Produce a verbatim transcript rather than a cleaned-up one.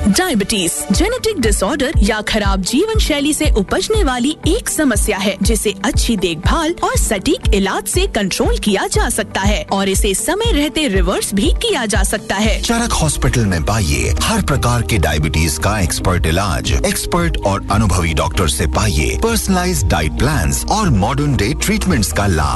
Diabetes genetic disorder या खराब जीवन शैली से उपजने वाली एक समस्या है जिसे अच्छी देखभाल और सटीक इलाज से कंट्रोल किया जा सकता है और इसे समय रहते रिवर्स भी किया जा सकता है। चरक हॉस्पिटल में पाइए हर प्रकार के डायबिटीज का एक्सपर्ट इलाज, एक्सपर्ट और अनुभवी डॉक्टर से पाइए पर्सनलाइज्ड डाइट प्लान्स और मॉडर्न डे ट्रीटमेंट्स का लाभ।